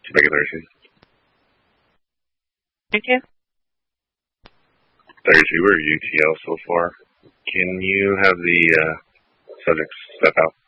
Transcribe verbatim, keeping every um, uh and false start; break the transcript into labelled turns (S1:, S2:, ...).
S1: Speculation.
S2: thirty-two.
S1: thirty-two or U T L so far. Can you have the uh, subjects step out?